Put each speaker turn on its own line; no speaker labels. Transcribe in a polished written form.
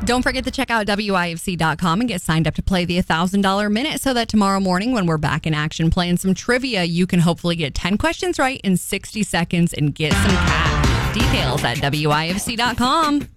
Don't forget to check out WIFC.com and get signed up to play the $1,000 minute so that tomorrow morning when we're back in action playing some trivia, you can hopefully get 10 questions right in 60 seconds and get some cash. Details at WIFC.com.